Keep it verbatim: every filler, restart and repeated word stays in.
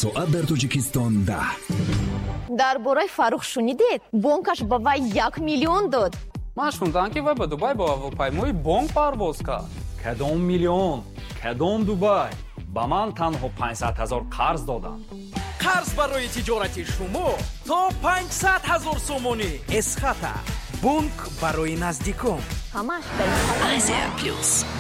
соат дар Тоҷикистон ده. дар бораи Фаррух шунидед? Бонкаш ба вай як миллион дод. ман шундам ки вай ба Дубай ба ҳавопаймои бонк парвоз кард. кадом миллион, кадом Дубай? ба ман танҳо панҷсад ҳазор қарз доданд. қарз барои тиҷорати шумо то панҷсад ҳазор сомонӣ. эсхата бонк барои наздикон. ҳамаш дар Азия плюс.